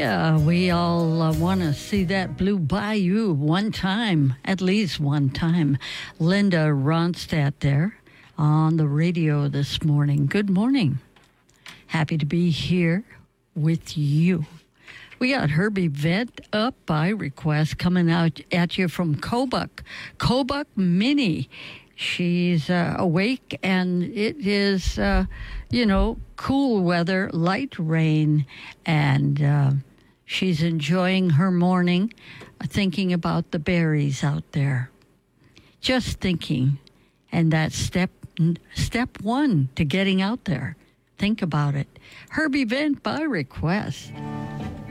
Yeah, we all want to see that Blue Bayou one time, at least one time. Linda Ronstadt there on the radio this morning. Good morning. Happy to be here with you. We got Herbie Vent up by request coming out at you from Kobuk. Kobuk Mini. She's awake, and it is, cool weather, light rain, and she's enjoying her morning, thinking about the berries out there. Just thinking, and that's step one to getting out there. Think about it. Herbie Vent by request.